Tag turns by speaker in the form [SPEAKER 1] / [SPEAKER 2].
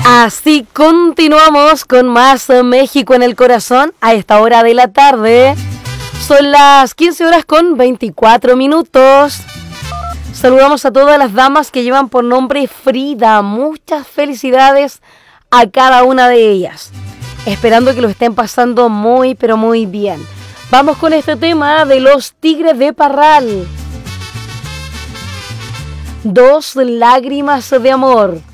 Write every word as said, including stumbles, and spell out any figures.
[SPEAKER 1] Así continuamos con más México en el corazón a esta hora de la tarde. Son las quince horas con veinticuatro minutos. Saludamos a todas las damas que llevan por nombre Frida. Muchas felicidades a cada una de ellas. Esperando que lo estén pasando muy, pero muy bien. Vamos con este tema de los Tigres de Parral. Dos lágrimas de amor.